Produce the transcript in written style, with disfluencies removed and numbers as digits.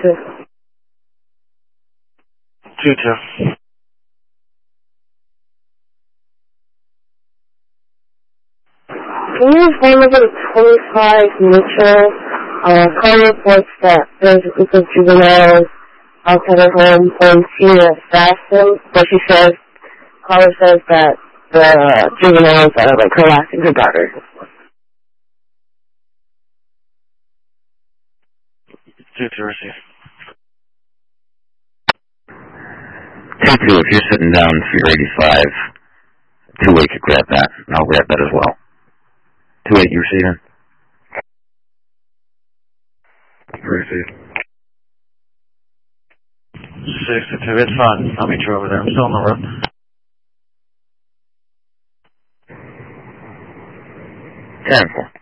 2-2. Can you inform us of 25 Mitchell? Call reports that there's a group of juveniles outside her home on Tina Faston, but caller says that the juveniles are like harassing her daughter. 2-2 receive. 2-2, if you're sitting down for your 85, 2-8 could grab that, and I'll grab that as well. 2-8, you receiving? Receive. 6-2, it's fine. I'll meet you over there. I'm still on the road. 10-4.